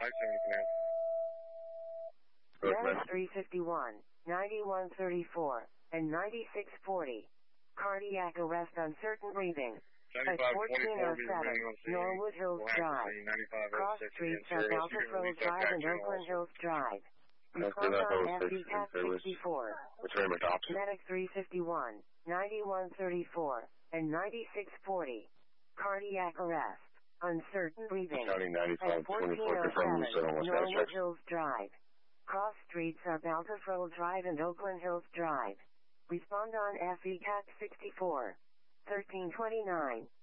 command. Medic 351, 9134, and 9640. Cardiac arrest, uncertain breathing. At 1407 Norwood Hills Drive. Cross Streets at Alcatraz Drive and Oakland Hills Drive. Respond on FBCAT 64. Medic 351, 9134, and 9640. Cardiac arrest. Uncertain breathing. At 1407 Norwood Hills Drive. Cross Streets at Alcatraz Drive and Oakland Hills Drive. Respond on FBCAT 64. 1329.